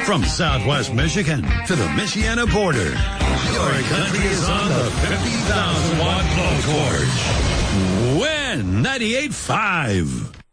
From Southwest Michigan to the Michiana border, your country is on the 50,000 watt blow torch. Win 98.5.